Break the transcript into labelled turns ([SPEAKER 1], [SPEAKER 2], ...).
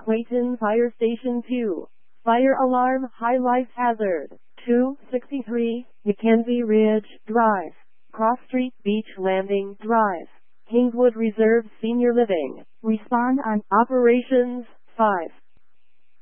[SPEAKER 1] Clayton Fire Station 2. Fire alarm, high life hazard. 263, Mackenzie Ridge Drive. Cross Street, Beach Landing Drive. Kingswood Reserve Senior Living. Respond on Operations 5.